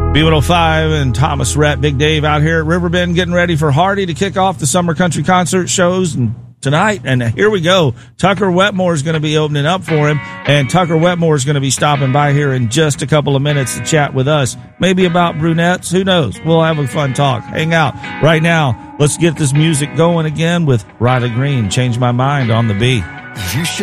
B105 and Thomas Rhett, Big Dave out here at Riverbend getting ready for Hardy to kick off the Summer Country Concert shows tonight. And here we go. Tucker Wetmore is going to be opening up for him, and Tucker Wetmore is going to be stopping by here in just a couple of minutes to chat with us. Maybe about brunettes. Who knows? We'll have a fun talk. Hang out. Right now, let's get this music going again with Riley Green, Change My Mind on the B.